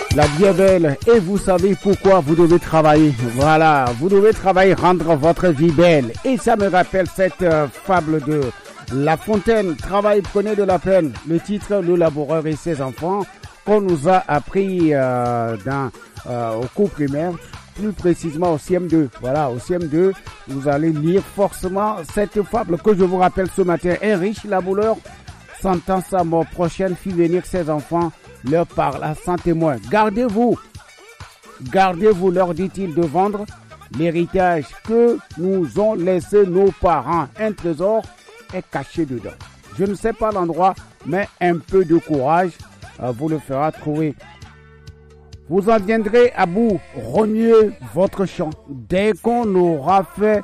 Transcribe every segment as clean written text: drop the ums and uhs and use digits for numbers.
La vie est belle et vous savez pourquoi vous devez travailler. Voilà, vous devez travailler, rendre votre vie belle. Et ça me rappelle cette fable de La Fontaine. Travail, prenez de la peine. Le titre, Le laboureur et ses enfants, qu'on nous a appris au cours primaire, plus précisément au CM2. Voilà, au CM2, vous allez lire forcément cette fable que je vous rappelle ce matin. Un riche laboureur, sentant sa mort prochaine, fit venir ses enfants, leur parla sans témoin. Gardez-vous, leur dit-il, de vendre l'héritage que nous ont laissé nos parents. Un trésor est caché dedans. Je ne sais pas l'endroit, mais un peu de courage vous le fera trouver. Vous en viendrez à bout. Remuez votre champ. Dès qu'on aura fait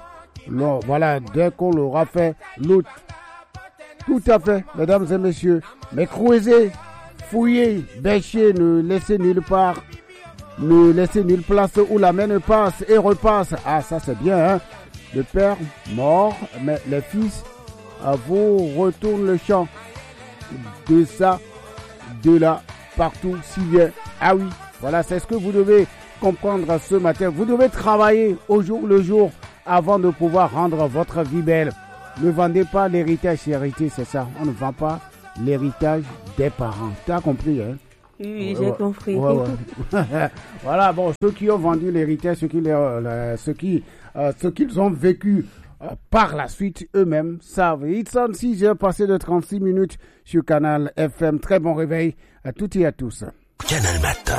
l'autre. Tout à fait, mesdames et messieurs. Mais creusez, fouillez, bêchez, ne laissez nulle place où la main ne passe et repasse. Ah, ça c'est bien, hein. Le père mort, mais les fils vous retournent le champ. De ça, de là, partout, si bien. Ah oui, voilà, c'est ce que vous devez comprendre ce matin. Vous devez travailler au jour le jour avant de pouvoir rendre votre vie belle. Ne vendez pas l'héritage, c'est ça. On ne vend pas l'héritage des parents. Tu as compris, hein? Oui, j'ai compris. Ouais. Voilà, bon, ceux qui ont vendu l'héritage, ceux qu'ils ont vécu par la suite eux-mêmes savent. Il sont 6 heures passées de 36 minutes sur Canal FM. Très bon réveil à toutes et à tous. Canal Matin.